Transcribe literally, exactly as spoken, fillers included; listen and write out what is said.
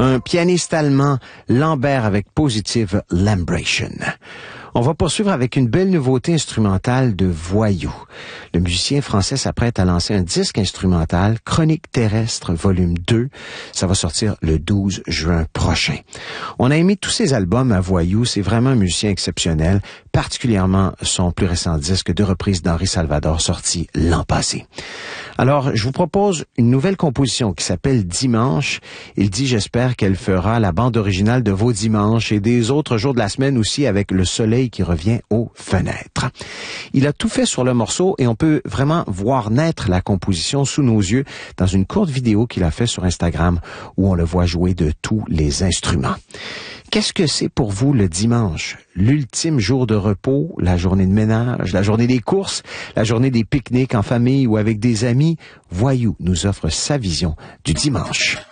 un pianiste allemand, Lambert avec Positive Lambration. On va poursuivre avec une belle nouveauté instrumentale de Voyou. Le musicien français s'apprête à lancer un disque instrumental, Chronique terrestre, volume deux. Ça va sortir le douze juin prochain. On a aimé tous ses albums à Voyou. C'est vraiment un musicien exceptionnel, particulièrement son plus récent disque de reprise d'Henri Salvador sorti l'an passé. Alors, je vous propose une nouvelle composition qui s'appelle Dimanche. Il dit, j'espère qu'elle fera la bande originale de vos dimanches et des autres jours de la semaine aussi avec le soleil qui revient aux fenêtres. Il a tout fait sur le morceau et on peut vraiment voir naître la composition sous nos yeux dans une courte vidéo qu'il a fait sur Instagram où on le voit jouer de tous les instruments. Qu'est-ce que c'est pour vous le dimanche? L'ultime jour de repos, la journée de ménage, la journée des courses, la journée des pique-niques en famille ou avec des amis? Voyou nous offre sa vision du dimanche.